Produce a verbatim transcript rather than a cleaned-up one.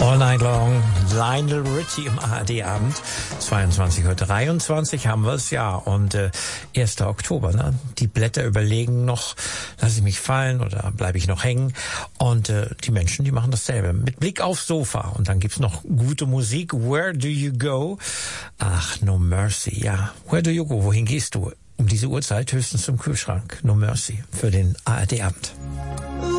All Night Long, Lionel Richie im A R D-Abend. zweiundzwanzig Uhr dreiundzwanzig haben wir es, ja. Und äh, erster Oktober, ne? Die Blätter überlegen noch, lasse ich mich fallen oder bleibe ich noch hängen? Und äh, die Menschen, die machen dasselbe. Mit Blick aufs Sofa. Und dann gibt's noch gute Musik. Where do you go? Ach, No Mercy, ja. Where do you go? Wohin gehst du? Um diese Uhrzeit höchstens zum Kühlschrank. No Mercy für den A R D-Abend.